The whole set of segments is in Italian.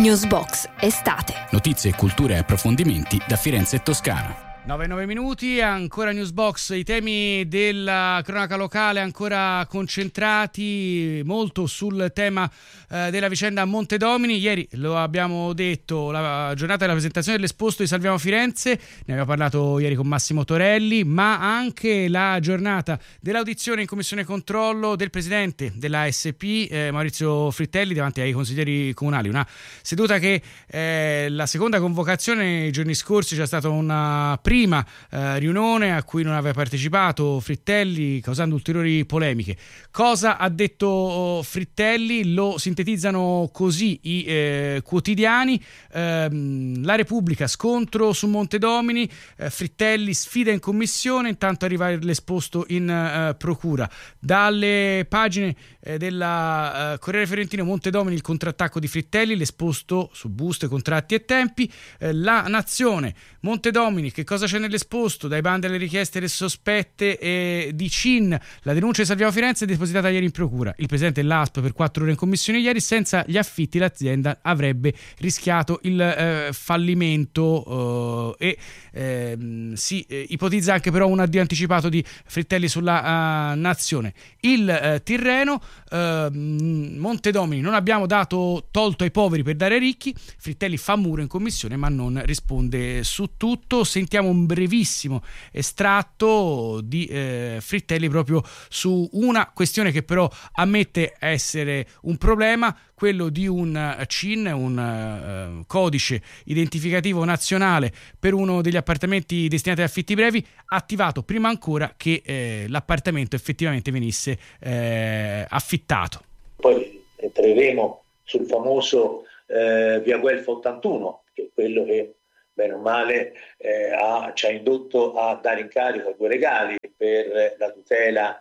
Newsbox estate. Notizie, cultura e approfondimenti da Firenze e Toscana. 9 minuti, ancora Newsbox, i temi della cronaca locale ancora concentrati molto sul tema della vicenda Montedomini. Ieri lo abbiamo detto, la giornata della presentazione dell'esposto di Salviamo Firenze, ne abbiamo parlato ieri con Massimo Torelli, ma anche la giornata dell'audizione in commissione controllo del presidente della ASP Maurizio Frittelli davanti ai consiglieri comunali, una seduta che la seconda convocazione. I giorni scorsi c'è stata una prima riunione a cui non aveva partecipato Frittelli, causando ulteriori polemiche. Cosa ha detto Frittelli? Lo sintetizzano così i quotidiani. La Repubblica, scontro su Montedomini, Frittelli sfida in commissione, intanto arriva l'esposto in procura. Dalle pagine della Corriere Fiorentino, Montedomini, il contrattacco di Frittelli, l'esposto su buste, contratti e tempi. La Nazione, Montedomini, che cosa c'è nell'esposto? Dai bandi alle richieste le sospette di CIN, la denuncia di Salviamo Firenze è depositata ieri in procura. Il presidente dell'ASP per 4 ore in commissione ieri. Senza gli affitti l'azienda avrebbe rischiato il fallimento si ipotizza anche però un addio anticipato di Frittelli sulla Nazione. Il Tirreno, Montedomini, non abbiamo tolto ai poveri per dare ai ricchi. Frittelli fa muro in commissione ma non risponde su tutto. Sentiamo un brevissimo estratto di Frittelli proprio su una questione che però ammette essere un problema, quello di un CIN, un codice identificativo nazionale per uno degli appartamenti destinati ad affitti brevi, attivato prima ancora che l'appartamento effettivamente venisse affittato. Poi entreremo sul famoso via Guelfo 81, che è quello che bene o male ci ha indotto a dare incarico a due legali per la tutela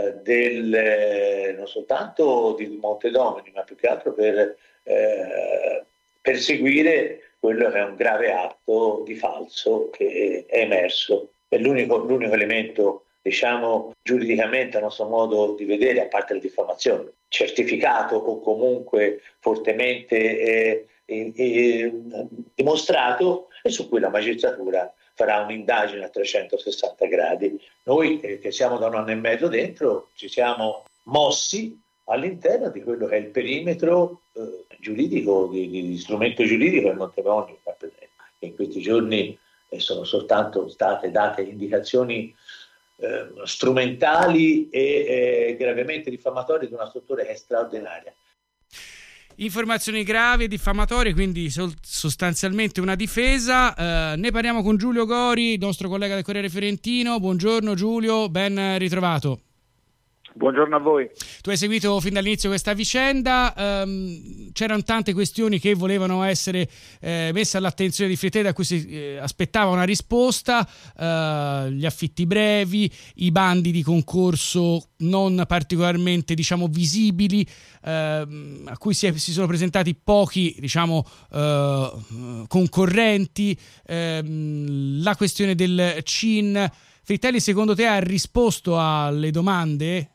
non soltanto di Montedomini, ma più che altro per perseguire quello che è un grave atto di falso che è emerso. È l'unico elemento, diciamo, giuridicamente a nostro modo di vedere, a parte la diffamazione, certificato o comunque fortemente dimostrato, e su cui la magistratura farà un'indagine a 360 gradi. Noi che siamo da 1 anno e mezzo dentro ci siamo mossi all'interno di quello che è il perimetro giuridico, di strumento giuridico del Montedomini. In questi giorni sono soltanto state date indicazioni strumentali e gravemente diffamatorie di una struttura che è straordinaria. Informazioni gravi e diffamatorie, quindi sostanzialmente una difesa. Ne parliamo con Giulio Gori, nostro collega del Corriere Fiorentino. Buongiorno Giulio, ben ritrovato. Buongiorno a voi. Tu hai seguito fin dall'inizio questa vicenda, c'erano tante questioni che volevano essere messe all'attenzione di Frittelli, a cui si aspettava una risposta, gli affitti brevi, i bandi di concorso non particolarmente, diciamo, visibili, a cui si sono presentati pochi, diciamo, concorrenti, la questione del CIN. Frittelli, secondo te, ha risposto alle domande?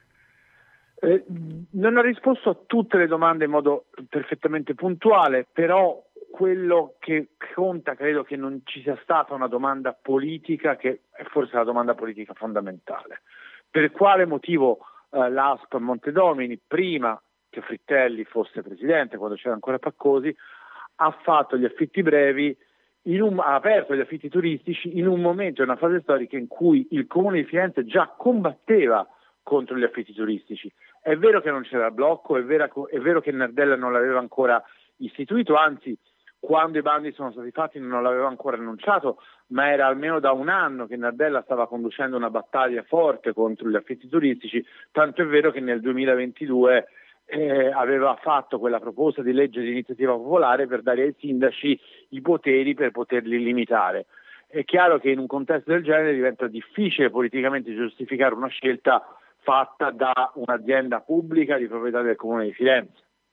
Non ha risposto a tutte le domande in modo perfettamente puntuale, però quello che conta, credo che non ci sia stata una domanda politica, che è forse la domanda politica fondamentale. Per quale motivo l'ASP Montedomini, prima che Frittelli fosse presidente, quando c'era ancora Paccosi, ha fatto gli affitti brevi, ha aperto gli affitti turistici in un momento, in una fase storica in cui il Comune di Firenze già combatteva contro gli affitti turistici. È vero che non c'era blocco, è vero che Nardella non l'aveva ancora istituito, anzi quando i bandi sono stati fatti non l'aveva ancora annunciato, ma era almeno da 1 anno che Nardella stava conducendo una battaglia forte contro gli affitti turistici, tanto è vero che nel 2022 aveva fatto quella proposta di legge di iniziativa popolare per dare ai sindaci i poteri per poterli limitare. È chiaro che in un contesto del genere diventa difficile politicamente giustificare una scelta fatta da un'azienda pubblica di proprietà del Comune di Firenze.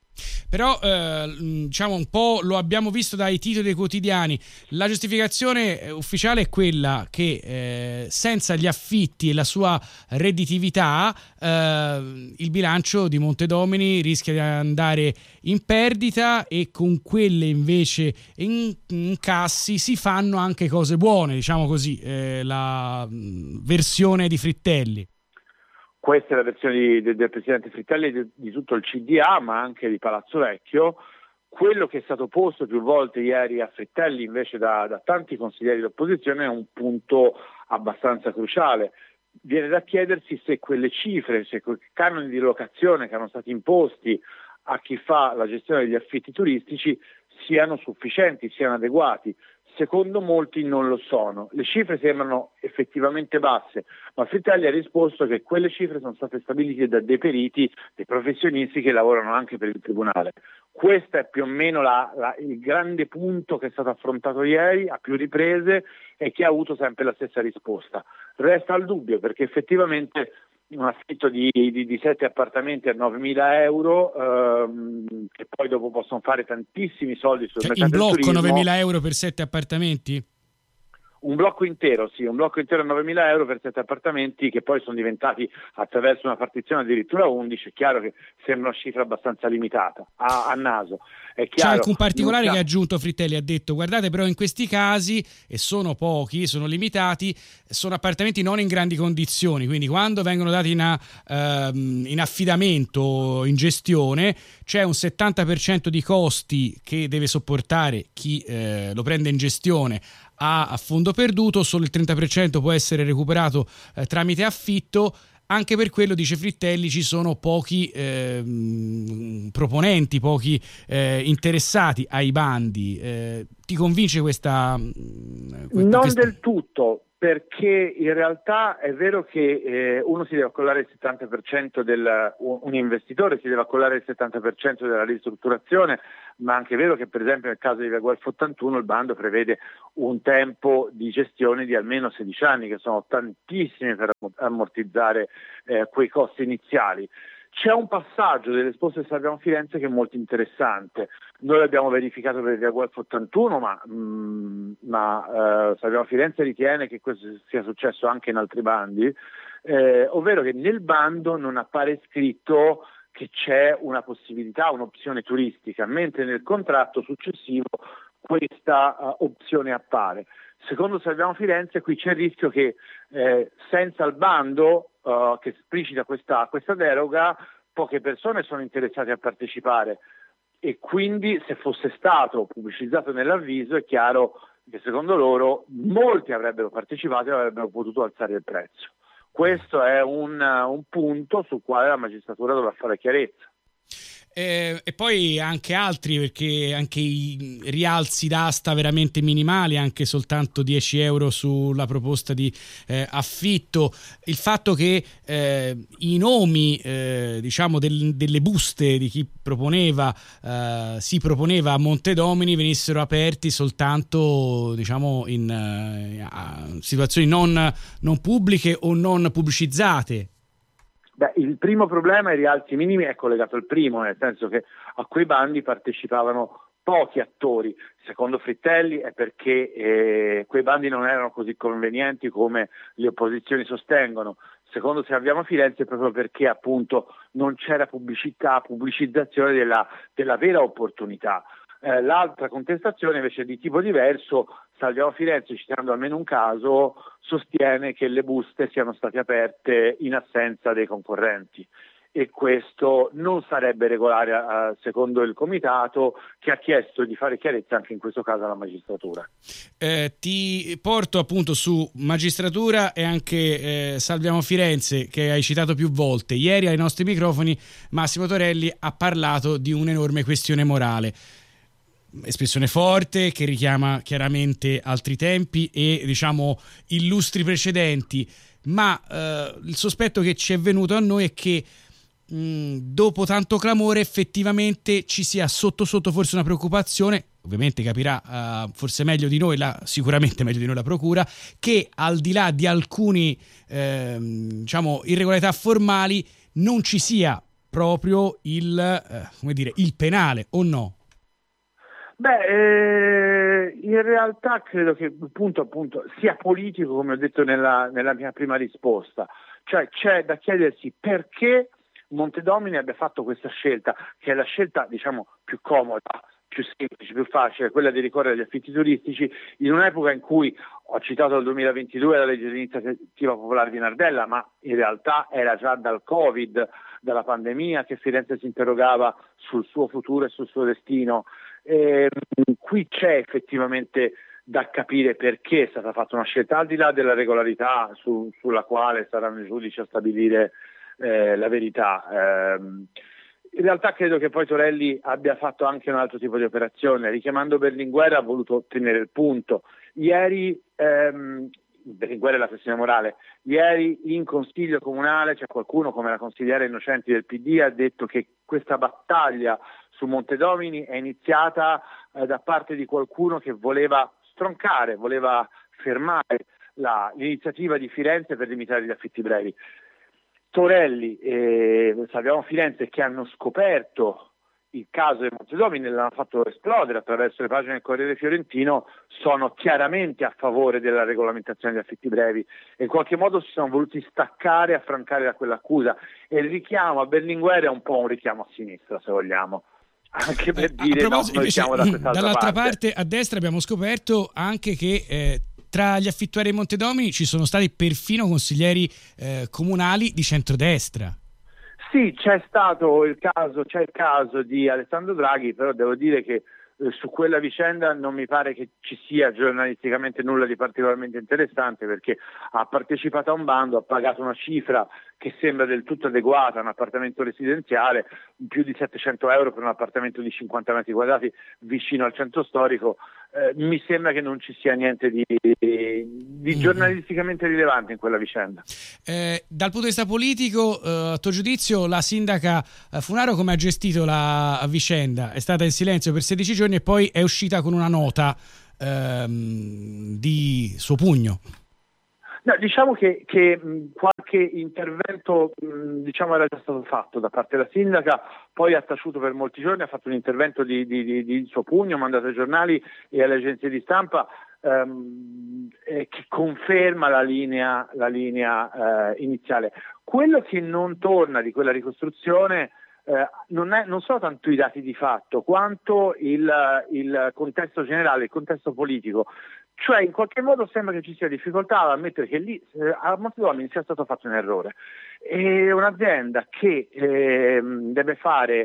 Però diciamo un po' lo abbiamo visto dai titoli dei quotidiani, la giustificazione ufficiale è quella che senza gli affitti e la sua redditività il bilancio di Montedomini rischia di andare in perdita, e con quelle invece incassi si fanno anche cose buone, diciamo così, la versione di Frittelli. Questa è la versione del Presidente Frittelli di tutto il CDA, ma anche di Palazzo Vecchio. Quello che è stato posto più volte ieri a Frittelli invece da tanti consiglieri dell'opposizione è un punto abbastanza cruciale. Viene da chiedersi se quelle cifre, se quei canoni di locazione che erano stati imposti a chi fa la gestione degli affitti turistici siano sufficienti, siano adeguati. Secondo molti non lo sono. Le cifre sembrano effettivamente basse, ma Frittelli ha risposto che quelle cifre sono state stabilite da dei periti, dei professionisti che lavorano anche per il Tribunale. Questo è più o meno il grande punto che è stato affrontato ieri a più riprese e che ha avuto sempre la stessa risposta. Resta il dubbio, perché effettivamente un affitto di 7 appartamenti a 9.000 euro, che poi dopo possono fare tantissimi soldi sul mercato del turismo. In blocco 9.000 euro per 7 appartamenti? Un blocco intero, sì, un blocco intero a 9.000 euro per 7 appartamenti che poi sono diventati, attraverso una partizione, addirittura 11. È chiaro che sembra una cifra abbastanza limitata a naso. È chiaro, c'è alcun particolare che ha aggiunto Frittelli, ha detto guardate però in questi casi, e sono pochi, sono limitati, sono appartamenti non in grandi condizioni, quindi quando vengono dati in affidamento, in gestione, c'è un 70% di costi che deve sopportare chi lo prende in gestione a fondo perduto, solo il 30% può essere recuperato tramite affitto. Anche per quello, dice Frittelli, ci sono pochi proponenti, pochi interessati ai bandi. Ti convince questa? Non del tutto, perché in realtà è vero che uno si deve accollare il 70% un investitore si deve accollare il 70% della ristrutturazione, ma anche è vero che per esempio nel caso di Via Guelfo 81 il bando prevede un tempo di gestione di almeno 16 anni, che sono tantissimi per ammortizzare quei costi iniziali. C'è un passaggio dell'Esposto di Salviamo Firenze che è molto interessante. Noi l'abbiamo verificato per Via Guelfo 81, ma Salviamo Firenze ritiene che questo sia successo anche in altri bandi, ovvero che nel bando non appare scritto che c'è una possibilità, un'opzione turistica, mentre nel contratto successivo questa opzione appare. Secondo Salviamo Firenze qui c'è il rischio che senza il bando che esplicita questa deroga, poche persone sono interessate a partecipare, e quindi se fosse stato pubblicizzato nell'avviso è chiaro che secondo loro molti avrebbero partecipato e avrebbero potuto alzare il prezzo. Questo è un punto sul quale la magistratura dovrà fare chiarezza. E poi anche altri, perché anche i rialzi d'asta veramente minimali, anche soltanto 10 euro sulla proposta di affitto, il fatto che i nomi diciamo delle buste di chi si proponeva a Montedomini venissero aperti soltanto diciamo in situazioni non pubbliche o non pubblicizzate. Beh, il primo problema, i rialzi minimi, è collegato al primo, nel senso che a quei bandi partecipavano pochi attori. Secondo Frittelli è perché quei bandi non erano così convenienti come le opposizioni sostengono. Secondo Salviamo Firenze è proprio perché appunto non c'era pubblicizzazione della vera opportunità. L'altra contestazione invece è di tipo diverso. Salviamo Firenze, citando almeno un caso, sostiene che le buste siano state aperte in assenza dei concorrenti, e questo non sarebbe regolare secondo il comitato, che ha chiesto di fare chiarezza anche in questo caso alla magistratura. Ti porto appunto su magistratura e anche Salviamo Firenze, che hai citato più volte. Ieri ai nostri microfoni Massimo Torelli ha parlato di un'enorme questione morale. Espressione forte che richiama chiaramente altri tempi e diciamo illustri precedenti, ma il sospetto che ci è venuto a noi è che dopo tanto clamore effettivamente ci sia sotto forse una preoccupazione, ovviamente capirà forse meglio di noi, sicuramente meglio di noi la procura, che al di là di alcuni diciamo irregolarità formali non ci sia proprio il penale, o no? In realtà credo che il punto appunto sia politico, come ho detto nella mia prima risposta, cioè c'è da chiedersi perché Montedomini abbia fatto questa scelta, che è la scelta diciamo più comoda, più semplice, più facile, quella di ricorrere agli affitti turistici in un'epoca in cui, ho citato il 2022 la legge di iniziativa popolare di Nardella, ma in realtà era già dal Covid, dalla pandemia, che Firenze si interrogava sul suo futuro e sul suo destino. Qui c'è effettivamente da capire perché è stata fatta una scelta, al di là della regolarità sulla quale saranno i giudici a stabilire la verità. In realtà credo che poi Torelli abbia fatto anche un altro tipo di operazione, richiamando Berlinguer ha voluto ottenere il punto. Ieri, Berlinguer è la questione morale, ieri in consiglio comunale c'è qualcuno come la consigliera Innocenti del PD ha detto che questa battaglia su Montedomini è iniziata da parte di qualcuno che voleva stroncare, voleva fermare l'iniziativa di Firenze per limitare gli affitti brevi. Torelli e Salviamo Firenze, che hanno scoperto il caso di Montedomini e l'hanno fatto esplodere attraverso le pagine del Corriere Fiorentino, sono chiaramente a favore della regolamentazione degli affitti brevi e in qualche modo si sono voluti staccare e affrancare da quell'accusa, e il richiamo a Berlinguer è un po' un richiamo a sinistra, se vogliamo, anche per dire no, noi siamo da quest'altra dall'altra parte a destra abbiamo scoperto anche che tra gli affittuari di Montedomini ci sono stati perfino consiglieri comunali di centrodestra. Sì, c'è il caso di Alessandro Draghi, però devo dire che su quella vicenda non mi pare che ci sia giornalisticamente nulla di particolarmente interessante, perché ha partecipato a un bando, ha pagato una cifra che sembra del tutto adeguata, un appartamento residenziale, più di 700 euro per un appartamento di 50 metri quadrati vicino al centro storico. Mi sembra che non ci sia niente di giornalisticamente rilevante in quella vicenda. Dal punto di vista politico, a tuo giudizio, la sindaca Funaro come ha gestito la vicenda? È stata in silenzio per 16 giorni e poi è uscita con una nota di suo pugno. No, diciamo che qualche intervento era già stato fatto da parte della sindaca, poi ha taciuto per molti giorni, ha fatto un intervento di suo pugno, mandato ai giornali e alle agenzie di stampa che conferma la linea iniziale. Quello che non torna di quella ricostruzione non sono tanto i dati di fatto quanto il contesto generale, il contesto politico. Cioè in qualche modo sembra che ci sia difficoltà ad ammettere che lì a Montedomini sia stato fatto un errore. E un'azienda che deve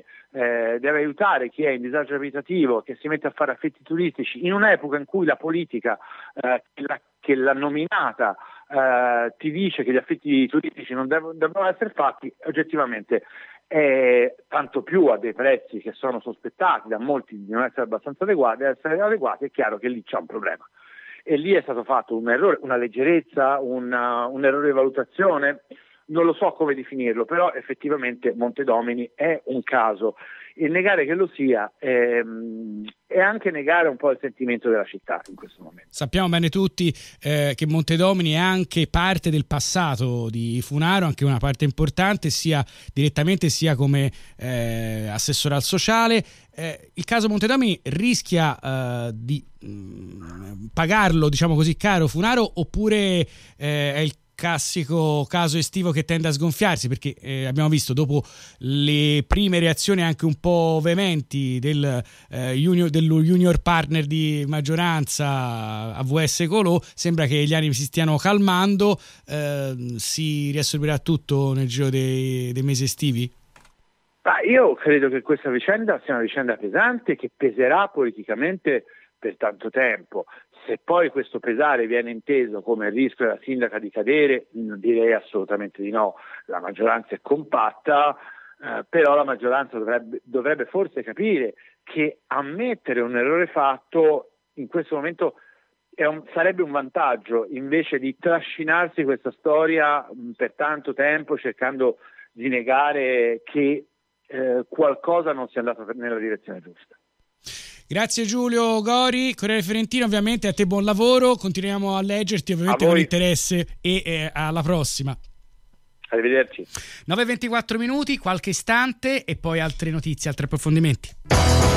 aiutare chi è in disagio abitativo, che si mette a fare affitti turistici in un'epoca in cui la politica che l'ha nominata ti dice che gli affitti turistici non devono essere fatti, oggettivamente tanto più a dei prezzi che sono sospettati da molti di non essere abbastanza adeguati, è chiaro che lì c'è un problema. E lì è stato fatto un errore, una leggerezza, un errore di valutazione, non lo so come definirlo, però effettivamente Montedomini è un caso e negare che lo sia è anche negare un po' il sentimento della città in questo momento. Sappiamo bene tutti che Montedomini è anche parte del passato di Funaro, anche una parte importante, sia direttamente sia come assessore al sociale. Il caso Montedomini rischia di pagarlo, diciamo così, caro Funaro, oppure è il classico caso estivo che tende a sgonfiarsi, perché abbiamo visto dopo le prime reazioni anche un po' veementi dello junior partner di maggioranza AVS Colò, sembra che gli animi si stiano calmando. Si riassorbirà tutto nel giro dei mesi estivi? Io credo che questa vicenda sia una vicenda pesante, che peserà politicamente per tanto tempo. Se poi questo pesare viene inteso come il rischio della sindaca di cadere, direi assolutamente di no. La maggioranza è compatta, però la maggioranza dovrebbe forse capire che ammettere un errore fatto in questo momento sarebbe un vantaggio, invece di trascinarsi questa storia per tanto tempo cercando di negare che qualcosa non sia andato nella direzione giusta. Grazie Giulio Gori, Corriere Fiorentino, ovviamente a te buon lavoro, continuiamo a leggerti ovviamente con interesse e alla prossima. Arrivederci. 9:24 minuti, qualche istante e poi altre notizie, altri approfondimenti.